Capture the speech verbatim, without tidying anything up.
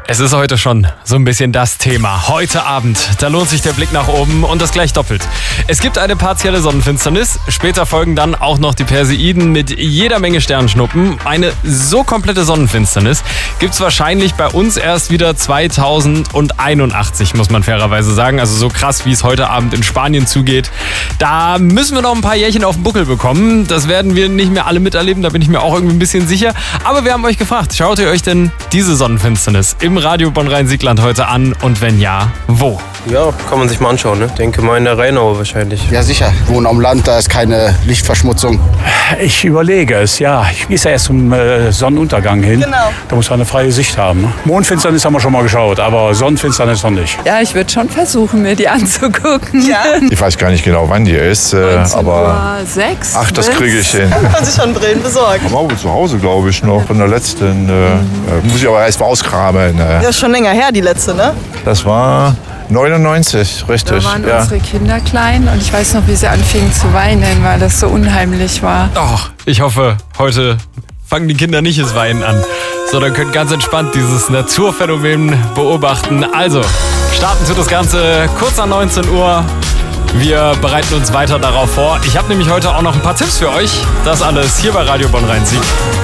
Es ist heute schon so ein bisschen das Thema. Heute Abend, da lohnt sich der Blick nach oben und das gleich doppelt. Es gibt eine partielle Sonnenfinsternis, später folgen dann auch noch die Perseiden mit jeder Menge Sternschnuppen. Eine so komplette Sonnenfinsternis gibt es wahrscheinlich bei uns erst wieder zweitausendeinundachtzig, muss man fairerweise sagen. Also so krass, wie es heute Abend in Spanien zugeht. Da müssen wir noch ein paar Jährchen auf den Buckel bekommen. Das werden wir nicht mehr alle miterleben, da bin ich mir auch irgendwie ein bisschen sicher. Aber wir haben euch gefragt, schaut ihr euch denn diese Sonnenfinsternis im Radio Bonn-Rhein-Siegland heute an und wenn ja, wo? Ja, kann man sich mal anschauen, ne? Denke mal in der Rheinau wahrscheinlich. Ja sicher, wir wohnen am Land, da ist keine Lichtverschmutzung. Ich überlege es, ja. Ich gehe ja erst zum äh, Sonnenuntergang hin. Genau. Da muss man eine freie Sicht haben. Ne? Mondfinsternis haben wir schon mal geschaut, aber Sonnenfinsternis noch nicht. Ja, ich würde schon versuchen, mir die anzugucken. Ja. Ich weiß gar nicht genau, wann die ist, äh, aber sechs. ach, das kriege ich hin. Kann man sich schon Brillen besorgen. Aber auch zu Hause, glaube ich, noch in der letzten. Äh, mhm. Muss ich aber erst mal auskramen. Äh. Ja, ist schon länger her, die letzte, ne? Das war neunundneunzig, richtig. Da waren ja. unsere Kinder klein und ich weiß noch, wie sie anfingen zu weinen, weil das so unheimlich war. Ach, ich hoffe, heute fangen die Kinder nicht das Weinen an, sondern können ganz entspannt dieses Naturphänomen beobachten. Also, starten tut das Ganze kurz nach neunzehn Uhr. Wir bereiten uns weiter darauf vor. Ich habe nämlich heute auch noch ein paar Tipps für euch. Das alles hier bei Radio Bonn-Rhein-Sieg.